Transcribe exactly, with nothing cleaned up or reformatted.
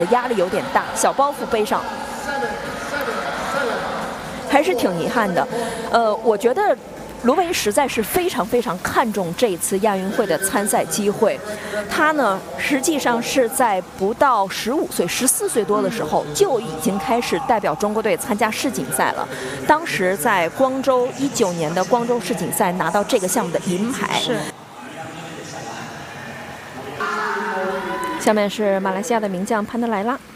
压力有点大，小包袱背上，还是挺遗憾的。呃，我觉得卢维实在是非常非常看重这一次亚运会的参赛机会。他呢，实际上是在不到十五岁、十四岁多的时候就已经开始代表中国队参加世锦赛了。当时在光州一九年的光州世锦赛拿到这个项目的银牌。 是。 下面是马来西亚的名将潘德莱拉。